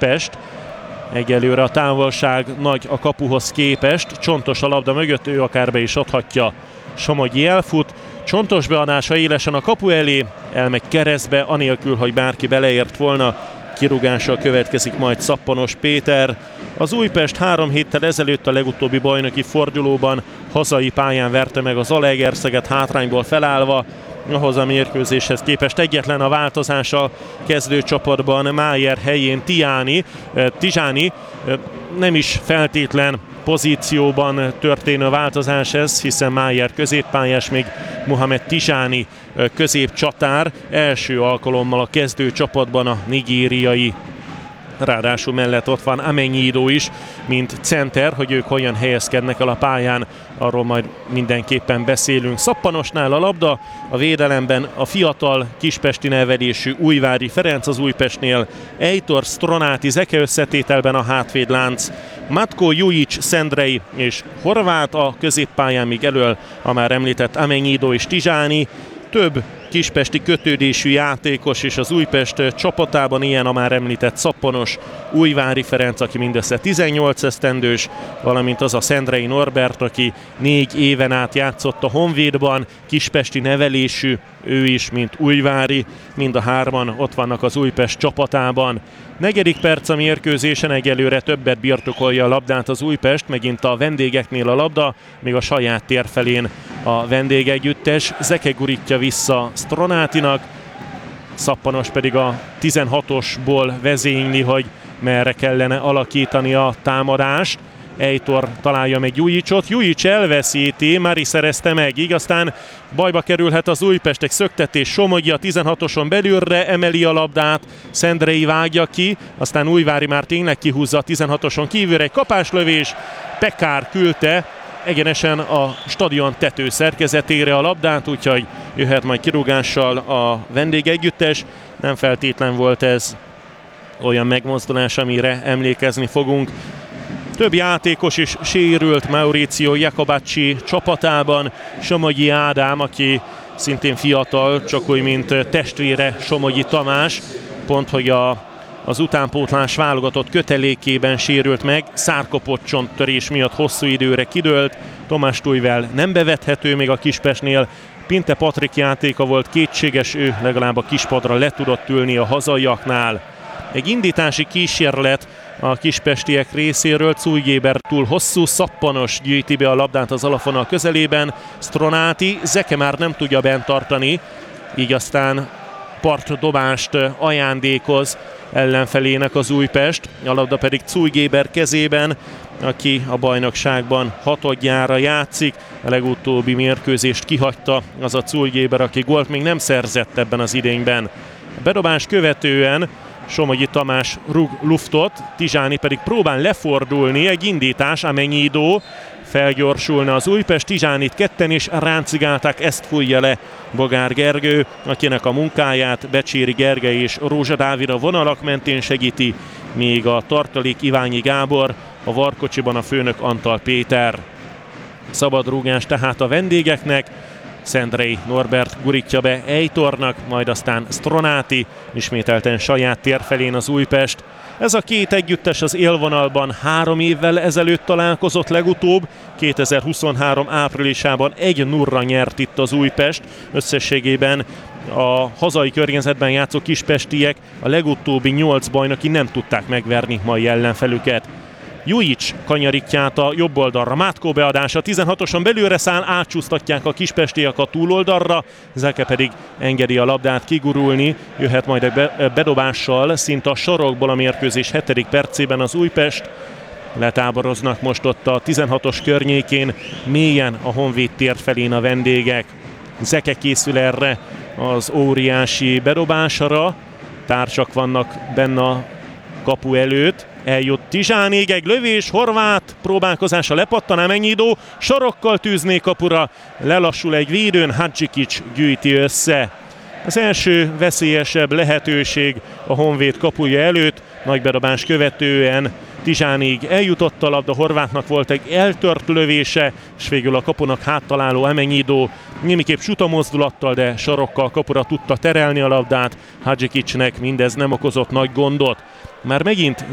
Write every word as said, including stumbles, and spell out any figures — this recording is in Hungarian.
Kispest. Egyelőre a távolság nagy a kapuhoz képest. Csontos a labda mögött, ő akár be is adhatja. Somogyi elfut. Csontos beadása élesen a kapu elé, elmegy keresztbe, anélkül, hogy bárki beleért volna. Kirúgással következik majd Szappanos Péter. Az Újpest három héttel ezelőtt a legutóbbi bajnoki fordulóban hazai pályán verte meg az Zalaegerszeget hátrányból felállva. Ahhoz a mérkőzéshez képest egyetlen a változás a kezdőcsapatban, Májer helyén Tiáni, Tizsáni, nem is feltétlen pozícióban történő változás ez, hiszen Májer középpályás, még Mohamed Tizsáni középcsatár, első alkalommal a kezdőcsapatban a nigériai. Ráadásul mellett ott van Amenyido is, mint center, hogy ők hogyan helyezkednek el a pályán, arról majd mindenképpen beszélünk. Szappanosnál a labda, a védelemben a fiatal kispesti nevelésű Újvári Ferenc, az Újpestnél Eitor, Stronáti, Zeke összetételben a hátvédlánc, Matko, Jujic, Szendrei és Horváth, a középpályán még elől a már említett Amenyido és Tizsáni. Több kispesti kötődésű játékos és az Újpest csapatában ilyen a már említett Szappanos, Újvári Ferenc, aki mindössze tizennyolc esztendős, valamint az a Szendrei Norbert, aki négy éven át játszott a Honvédban, kispesti nevelésű, ő is, mint Újvári, mind a hárman ott vannak az Újpest csapatában. Negyedik perc a mérkőzésen, egyelőre többet birtokolja a labdát az Újpest, megint a vendégeknél a labda, még a saját tér felén a vendégegyüttes. Zeke gurítja vissza Stronátinak, Szappanos pedig a tizenhatosból vezényli, hogy merre kellene alakítani a támadást. Eitor találja meg Jujicot, Jujic elveszíti, Mari szerezte meg, így aztán bajba kerülhet az Újpest, egy szöktetés, Somogyi a tizenhatoson belülre emeli a labdát, Szendrei vágja ki, aztán Újvári már tényleg kihúzza a tizenhatoson kívülre, egy kapáslövés, Pekár küldte egyenesen a stadion tető szerkezetére a labdát, úgyhogy jöhet majd kirúgással a vendégegyüttes. Nem feltétlen volt ez olyan megmozdulás, amire emlékezni fogunk. Több játékos is sérült Mauricio Jacobacci csapatában. Somogyi Ádám, aki szintén fiatal, csak úgy, mint testvére Somogyi Tamás, pont hogy a, az utánpótlás válogatott kötelékében sérült meg, szárkapott csonttörés miatt hosszú időre kidőlt. Tomás Tujvel nem bevethető még a Kispestnél. Pinte Patrik játéka volt kétséges, ő legalább a kispadra le tudott ülni a hazaiaknál. Egy indítási kísérlet a kispestiek részéről, Cújgéber túl hosszú, Szappanos gyűjti be a labdát az alafonal közelében, Stronáti, Zeke már nem tudja bent tartani, így aztán partdobást ajándékoz ellenfelének az Újpest, a labda pedig Cújgéber kezében, aki a bajnokságban hatodjára játszik, a legutóbbi mérkőzést kihagyta az a Cújgéber, aki gólt még nem szerzett ebben az idényben. A bedobás követően Somogyi Tamás rúg luftot, Tizsáni pedig próbál lefordulni, egy indítás, Amenyido, felgyorsulna az Újpest, Tizsánit ketten is ráncigálták, ezt fújja le Bogár Gergő, akinek a munkáját Becséri Gergely és Rózsa Dávid a vonalak mentén segíti, míg a tartalék Iványi Gábor, a varkocsiban a főnök Antal Péter. Szabad rúgás tehát a vendégeknek, Szendrei Norbert gurítja be Eitornak, majd aztán Stronáti, ismételten saját tér felén az Újpest. Ez a két együttes az élvonalban három évvel ezelőtt találkozott legutóbb, kétezer-huszonhárom áprilisában egy nulla nyert itt az Újpest, összességében a hazai környezetben játszó kispestiek a legutóbbi nyolc bajnoki nem tudták megverni mai ellenfelüket. Jujic kanyarítja át a jobb oldalra, Mátko beadása, tizenhatoson belülre száll, átcsúsztatják a kispestiek a túloldalra, Zeke pedig engedi a labdát kigurulni, jöhet majd egy bedobással szinte a sarokból a mérkőzés hetedik percében az Újpest. Letáboroznak most ott a tizenhatos környékén, mélyen a Honvéd tér felén a vendégek. Zeke készül erre az óriási bedobásra, társak vannak benne a kapu előtt. Eljut Tizsánig, egy lövés, Horváth próbálkozása, lepattan Amenyido, sarokkal tűzné kapura, lelassul egy védőn, Hadzsikics gyűjti össze. Az első veszélyesebb lehetőség a Honvéd kapuja előtt, nagy bedobás követően Tizsánig eljutott a labda, Horváthnak volt egy eltört lövése, és végül a kapunak háttaláló Amenyido némiképp suta mozdulattal, de sarokkal kapura tudta terelni a labdát, Hadzsikicsnek mindez nem okozott nagy gondot. Már megint